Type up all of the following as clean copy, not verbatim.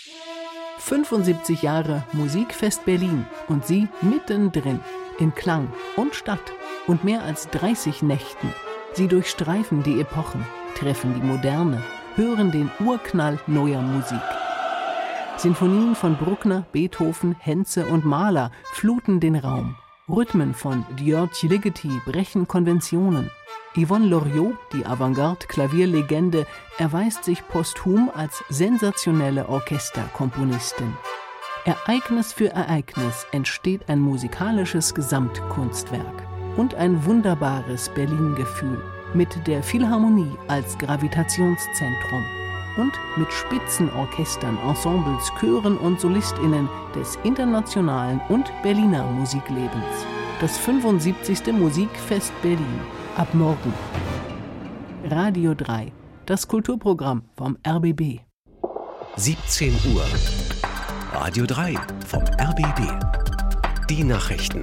75 Jahre Musikfest Berlin und Sie mittendrin in Klang und Stadt und mehr als 30 Nächten. Sie durchstreifen die Epochen, treffen die Moderne, hören den Urknall neuer Musik. Sinfonien von Bruckner, Beethoven, Henze und Mahler fluten den Raum. Rhythmen von György Ligeti brechen Konventionen. Yvonne Loriot, die Avantgarde-Klavierlegende, erweist sich posthum als sensationelle Orchesterkomponistin. Ereignis für Ereignis entsteht ein musikalisches Gesamtkunstwerk und ein wunderbares Berlin-Gefühl mit der Philharmonie als Gravitationszentrum und mit Spitzenorchestern, Ensembles, Chören und SolistInnen des internationalen und Berliner Musiklebens. Das 75. Musikfest Berlin. Ab morgen. Radio 3, das Kulturprogramm vom RBB. 17 Uhr. Radio 3 vom RBB. Die Nachrichten.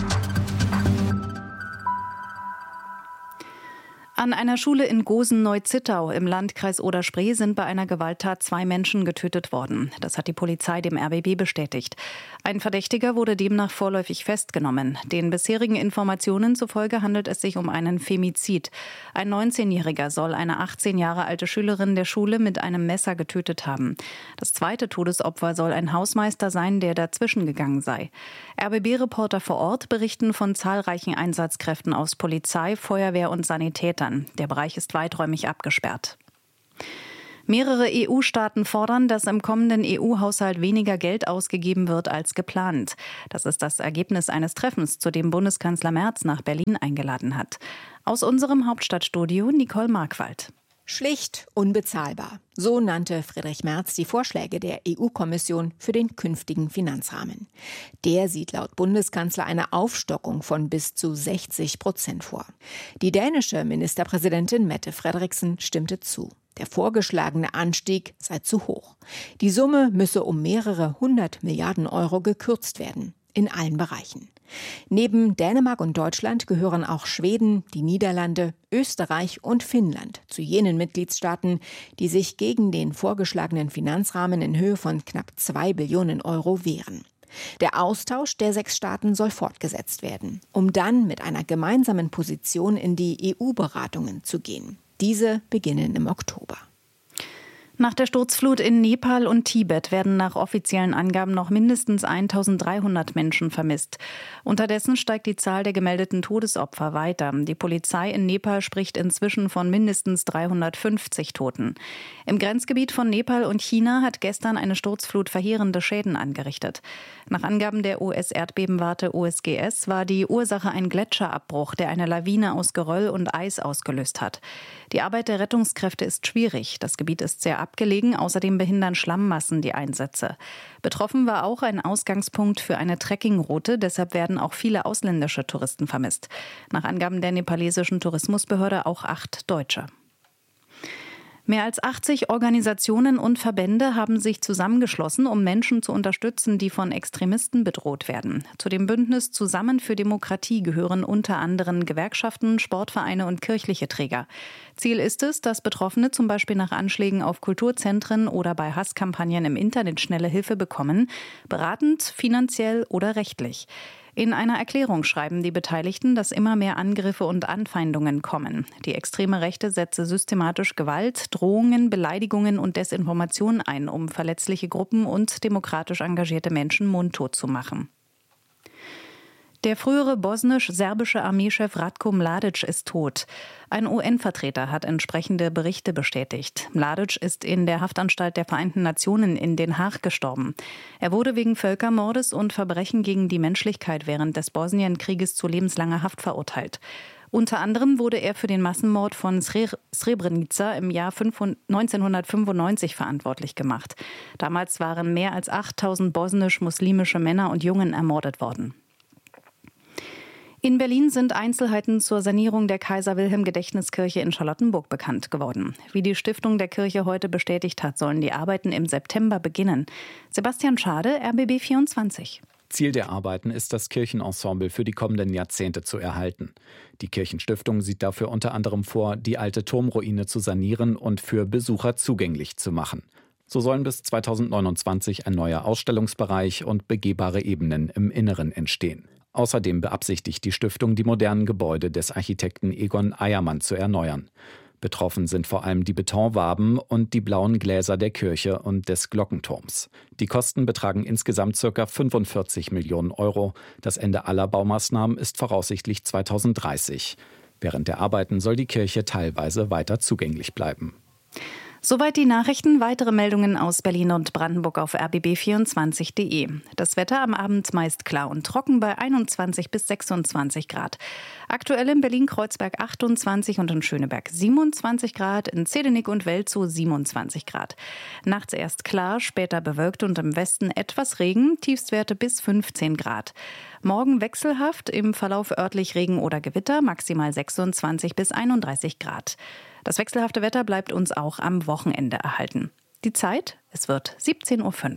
An einer Schule in Gosen-Neu-Zittau im Landkreis Oder-Spree sind bei einer Gewalttat 2 Menschen getötet worden. Das hat die Polizei dem RBB bestätigt. Ein Verdächtiger wurde demnach vorläufig festgenommen. Den bisherigen Informationen zufolge handelt es sich um einen Femizid. Ein 19-Jähriger soll eine 18 Jahre alte Schülerin der Schule mit einem Messer getötet haben. Das zweite Todesopfer soll ein Hausmeister sein, der dazwischen gegangen sei. RBB-Reporter vor Ort berichten von zahlreichen Einsatzkräften aus Polizei, Feuerwehr und Sanitätern. Der Bereich ist weiträumig abgesperrt. Mehrere EU-Staaten fordern, dass im kommenden EU-Haushalt weniger Geld ausgegeben wird als geplant. Das ist das Ergebnis eines Treffens, zu dem Bundeskanzler Merz nach Berlin eingeladen hat. Aus unserem Hauptstadtstudio Nicole Markwald. Schlicht unbezahlbar. So nannte Friedrich Merz die Vorschläge der EU-Kommission für den künftigen Finanzrahmen. Der sieht laut Bundeskanzler eine Aufstockung von bis zu 60% vor. Die dänische Ministerpräsidentin Mette Frederiksen stimmte zu. Der vorgeschlagene Anstieg sei zu hoch. Die Summe müsse um mehrere 100 Milliarden Euro gekürzt werden. In allen Bereichen. Neben Dänemark und Deutschland gehören auch Schweden, die Niederlande, Österreich und Finnland zu jenen Mitgliedstaaten, die sich gegen den vorgeschlagenen Finanzrahmen in Höhe von knapp 2 Billionen Euro wehren. Der Austausch der 6 Staaten soll fortgesetzt werden, um dann mit einer gemeinsamen Position in die EU-Beratungen zu gehen. Diese beginnen im Oktober. Nach der Sturzflut in Nepal und Tibet werden nach offiziellen Angaben noch mindestens 1.300 Menschen vermisst. Unterdessen steigt die Zahl der gemeldeten Todesopfer weiter. Die Polizei in Nepal spricht inzwischen von mindestens 350 Toten. Im Grenzgebiet von Nepal und China hat gestern eine Sturzflut verheerende Schäden angerichtet. Nach Angaben der US-Erdbebenwarte USGS war die Ursache ein Gletscherabbruch, der eine Lawine aus Geröll und Eis ausgelöst hat. Die Arbeit der Rettungskräfte ist schwierig. Das Gebiet ist sehr abgelegen. Außerdem behindern Schlammmassen die Einsätze. Betroffen war auch ein Ausgangspunkt für eine Trekkingroute. Deshalb werden auch viele ausländische Touristen vermisst. Nach Angaben der nepalesischen Tourismusbehörde auch 8 Deutsche. Mehr als 80 Organisationen und Verbände haben sich zusammengeschlossen, um Menschen zu unterstützen, die von Extremisten bedroht werden. Zu dem Bündnis Zusammen für Demokratie gehören unter anderem Gewerkschaften, Sportvereine und kirchliche Träger. Ziel ist es, dass Betroffene zum Beispiel nach Anschlägen auf Kulturzentren oder bei Hasskampagnen im Internet schnelle Hilfe bekommen, beratend, finanziell oder rechtlich. In einer Erklärung schreiben die Beteiligten, dass immer mehr Angriffe und Anfeindungen kommen. Die extreme Rechte setze systematisch Gewalt, Drohungen, Beleidigungen und Desinformation ein, um verletzliche Gruppen und demokratisch engagierte Menschen mundtot zu machen. Der frühere bosnisch-serbische Armeechef Ratko Mladic ist tot. Ein UN-Vertreter hat entsprechende Berichte bestätigt. Mladic ist in der Haftanstalt der Vereinten Nationen in Den Haag gestorben. Er wurde wegen Völkermordes und Verbrechen gegen die Menschlichkeit während des Bosnienkrieges zu lebenslanger Haft verurteilt. Unter anderem wurde er für den Massenmord von Srebrenica im Jahr 1995 verantwortlich gemacht. Damals waren mehr als 8.000 bosnisch-muslimische Männer und Jungen ermordet worden. In Berlin sind Einzelheiten zur Sanierung der Kaiser-Wilhelm-Gedächtniskirche in Charlottenburg bekannt geworden. Wie die Stiftung der Kirche heute bestätigt hat, sollen die Arbeiten im September beginnen. Sebastian Schade, RBB 24. Ziel der Arbeiten ist, das Kirchenensemble für die kommenden Jahrzehnte zu erhalten. Die Kirchenstiftung sieht dafür unter anderem vor, die alte Turmruine zu sanieren und für Besucher zugänglich zu machen. So sollen bis 2029 ein neuer Ausstellungsbereich und begehbare Ebenen im Inneren entstehen. Außerdem beabsichtigt die Stiftung, die modernen Gebäude des Architekten Egon Eiermann zu erneuern. Betroffen sind vor allem die Betonwaben und die blauen Gläser der Kirche und des Glockenturms. Die Kosten betragen insgesamt ca. 45 Millionen Euro. Das Ende aller Baumaßnahmen ist voraussichtlich 2030. Während der Arbeiten soll die Kirche teilweise weiter zugänglich bleiben. Soweit die Nachrichten. Weitere Meldungen aus Berlin und Brandenburg auf rbb24.de. Das Wetter am Abend meist klar und trocken bei 21 bis 26 Grad. Aktuell in Berlin-Kreuzberg 28 und in Schöneberg 27 Grad, in Zedenik und Welzow 27 Grad. Nachts erst klar, später bewölkt und im Westen etwas Regen, Tiefstwerte bis 15 Grad. Morgen wechselhaft, im Verlauf örtlich Regen oder Gewitter, maximal 26 bis 31 Grad. Das wechselhafte Wetter bleibt uns auch am Wochenende erhalten. Die Zeit, es wird 17:05 Uhr.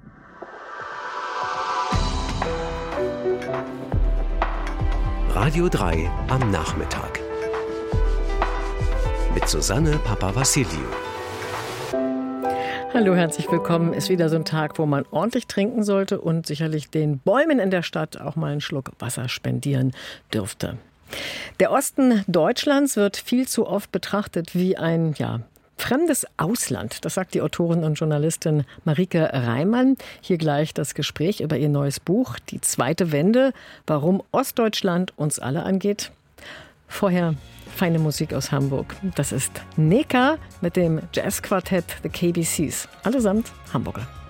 Radio 3 am Nachmittag. Mit Susanne Papavassiliou. Hallo, herzlich willkommen. Ist wieder so ein Tag, wo man ordentlich trinken sollte und sicherlich den Bäumen in der Stadt auch mal einen Schluck Wasser spendieren dürfte. Der Osten Deutschlands wird viel zu oft betrachtet wie ein, fremdes Ausland. Das sagt die Autorin und Journalistin Marike Reimann. Hier gleich das Gespräch über ihr neues Buch Die zweite Wende, warum Ostdeutschland uns alle angeht. Vorher feine Musik aus Hamburg. Das ist Neka mit dem Jazzquartett The KBCs. Allesamt Hamburger.